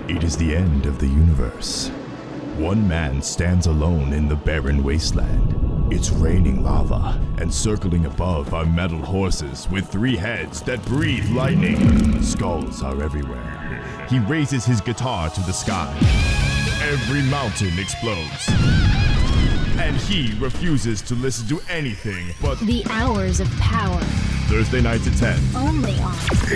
It is the end of the universe. One man stands alone in the barren wasteland. It's raining lava, and circling above are metal horses with 3 heads that breathe lightning. Skulls are everywhere. He raises his guitar to the sky. Every mountain explodes. And he refuses to listen to anything but The Hours of Power. Thursday nights at 10. Only on